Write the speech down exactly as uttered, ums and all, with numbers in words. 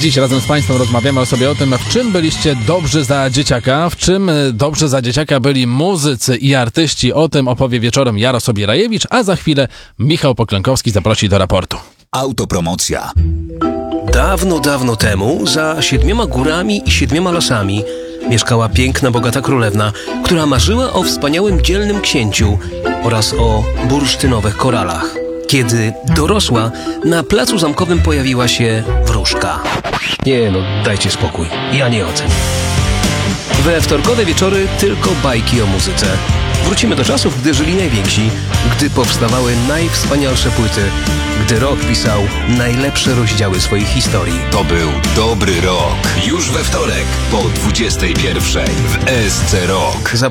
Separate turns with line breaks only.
Dziś razem z Państwem rozmawiamy sobie o tym, w czym byliście dobrzy za dzieciaka, w czym dobrzy za dzieciaka byli muzycy i artyści. O tym opowie wieczorem Jarosław Birajewicz, a za chwilę Michał Poklękowski zaprosi do raportu.
Autopromocja.
Dawno, dawno temu, za siedmioma górami i siedmioma lasami, mieszkała piękna, bogata królewna, która marzyła o wspaniałym, dzielnym księciu oraz o bursztynowych koralach. Kiedy dorosła, na placu zamkowym pojawiła się wróżka. Nie no, dajcie spokój, ja nie o tym. We wtorkowe wieczory tylko bajki o muzyce. Wrócimy do czasów, gdy żyli najwięksi, gdy powstawały najwspanialsze płyty, gdy rock pisał najlepsze rozdziały swoich historii.
To był dobry rok. Już we wtorek po dwudziestej pierwszej w S C Rock.